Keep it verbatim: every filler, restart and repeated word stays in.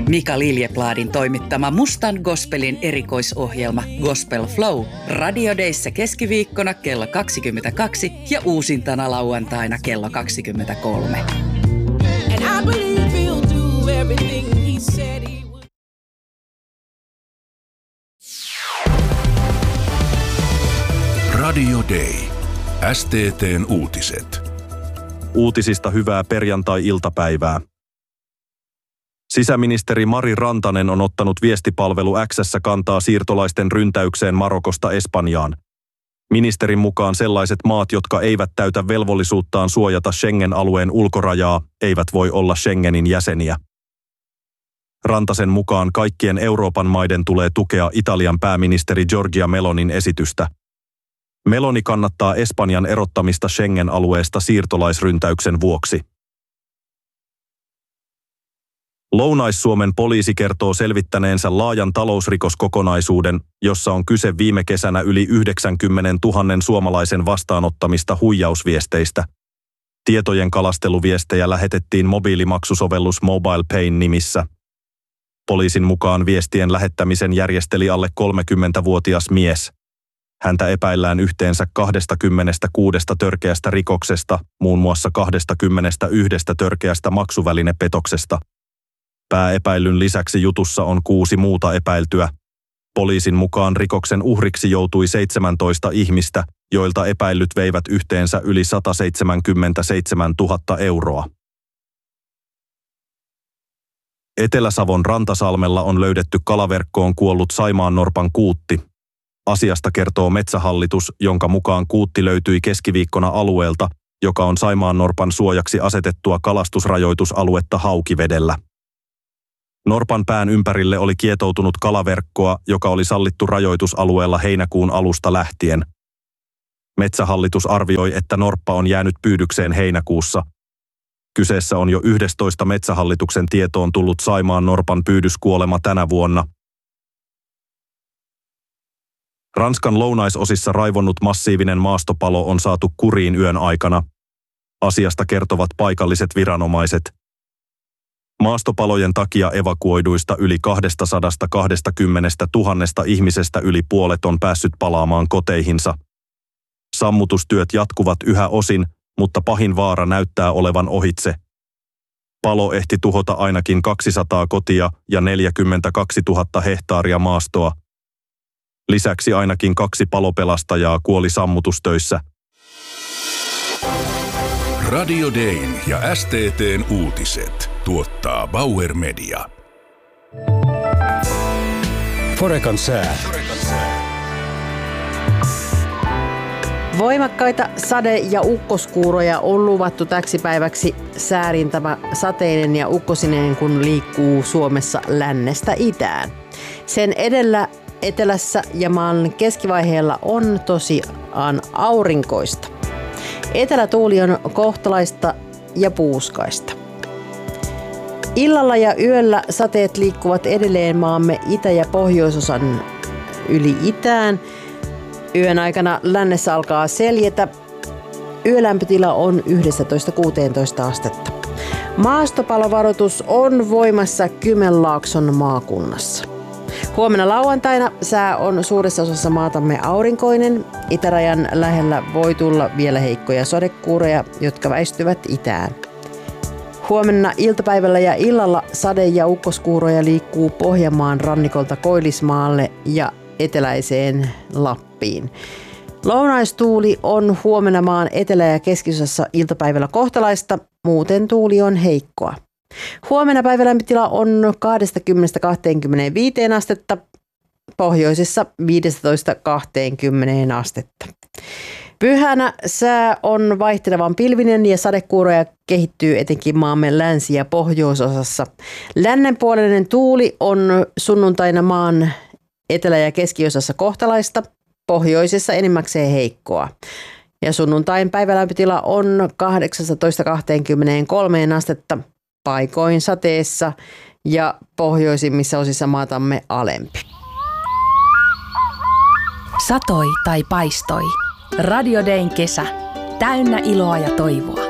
Mika Liljepladin toimittama Mustan Gospelin erikoisohjelma Gospel Flow radiodeissa keskiviikkona kello kaksikymmentäkaksi ja uusintana lauantaina kello kaksikymmentäkolme. And I believe he'll do everything he said he would. Radio Day. S T T:n uutiset. Uutisista hyvää perjantai-iltapäivää. Sisäministeri Mari Rantanen on ottanut viestipalvelu X:ssä kantaa siirtolaisten ryntäykseen Marokosta Espanjaan. Ministerin mukaan sellaiset maat, jotka eivät täytä velvollisuuttaan suojata Schengen-alueen ulkorajaa, eivät voi olla Schengenin jäseniä. Rantasen mukaan kaikkien Euroopan maiden tulee tukea Italian pääministeri Giorgia Melonin esitystä. Meloni kannattaa Espanjan erottamista Schengen-alueesta siirtolaisryntäyksen vuoksi. Lounais-Suomen poliisi kertoo selvittäneensä laajan talousrikoskokonaisuuden, jossa on kyse viime kesänä yli yhdeksänkymmentätuhatta suomalaisen vastaanottamista huijausviesteistä. Tietojen kalasteluviestejä lähetettiin mobiilimaksusovellus MobilePayn nimissä. Poliisin mukaan viestien lähettämisen järjesteli alle kolmekymmentävuotias mies. Häntä epäillään yhteensä kaksikymmentäkuusi törkeästä rikoksesta, muun muassa kaksikymmentäyksi törkeästä maksuvälinepetoksesta. Pääepäillyn lisäksi jutussa on kuusi muuta epäiltyä. Poliisin mukaan rikoksen uhriksi joutui seitsemäntoista ihmistä, joilta epäillyt veivät yhteensä yli sata seitsemänkymmentäseitsemäntuhatta euroa. Etelä-Savon Rantasalmella on löydetty kalaverkkoon kuollut saimaannorpan kuutti. Asiasta kertoo Metsähallitus, jonka mukaan kuutti löytyi keskiviikkona alueelta, joka on saimaannorpan suojaksi asetettua kalastusrajoitusaluetta Haukivedellä. Norpan pään ympärille oli kietoutunut kalaverkkoa, joka oli sallittu rajoitusalueella heinäkuun alusta lähtien. Metsähallitus arvioi, että norppa on jäänyt pyydykseen heinäkuussa. Kyseessä on jo yhdestoista Metsähallituksen tietoon tullut saimaannorpan pyydyskuolema tänä vuonna. Ranskan lounaisosissa raivonnut massiivinen maastopalo on saatu kuriin yön aikana. Asiasta kertovat paikalliset viranomaiset. Maastopalojen takia evakuoiduista yli kaksisataakaksikymmentätuhatta ihmisestä yli puolet on päässyt palaamaan koteihinsa. Sammutustyöt jatkuvat yhä osin, mutta pahin vaara näyttää olevan ohitse. Palo ehti tuhota ainakin kaksisataa kotia ja neljäkymmentäkaksituhatta hehtaaria maastoa. Lisäksi ainakin kaksi palopelastajaa kuoli sammutustöissä. Radio Dayn ja S T T:n uutiset tuottaa Bauer Media. Forekan sää. Voimakkaita sade- ja ukkoskuuroja on luvattu täksi päiväksi. Säärintävä sateinen ja ukkosinen, kun liikkuu Suomessa lännestä itään. Sen edellä etelässä ja maan keskivaiheella on tosiaan aurinkoista. Etelätuuli on kohtalaista ja puuskaista. Illalla ja yöllä sateet liikkuvat edelleen maamme itä- ja pohjoisosan yli itään. Yön aikana lännessä alkaa seljetä. Yölämpötila on yksitoista kuusitoista astetta. Maastopalovaroitus on voimassa Kymenlaakson maakunnassa. Huomenna lauantaina sää on suuressa osassa maatamme aurinkoinen. Itärajan lähellä voi tulla vielä heikkoja sadekuuroja, jotka väistyvät itään. Huomenna iltapäivällä ja illalla sade- ja ukkoskuuroja liikkuu Pohjanmaan rannikolta Koillismaalle ja eteläiseen Lappiin. Lounaistuuli on huomenna maan etelä- ja keskiosassa iltapäivällä kohtalaista, muuten tuuli on heikkoa. Huomenna päivälämpötila on kaksikymmentä kaksikymmentäviisi astetta, pohjoisessa viisitoista kaksikymmentä astetta. Pyhänä sää on vaihtelevan pilvinen ja sadekuuroja kehittyy etenkin maamme länsi- ja pohjoisosassa. Lännenpuoleinen tuuli on sunnuntaina maan etelä- ja keskiosassa kohtalaista, pohjoisessa enimmäkseen heikkoa. Ja sunnuntain päivälämpötila on kahdeksantoista kaksikymmentäkolme astetta, paikoin sateessa ja pohjoisimmissa osissa maatamme alempi. Satoi tai paistoi. Radio Dayn kesä. Täynnä iloa ja toivoa.